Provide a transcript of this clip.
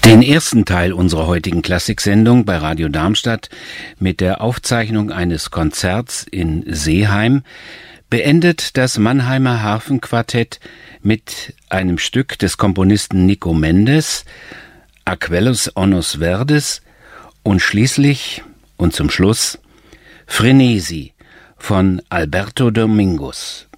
Den ersten Teil unserer heutigen Klassiksendung bei Radio Darmstadt mit der Aufzeichnung eines Konzerts in Seeheim beendet das Mannheimer Harfenquartett mit einem Stück des Komponisten Nico Mendes, Aquellus Onus Verdes, und schließlich und zum Schluss Frenesi von Alberto Domingos.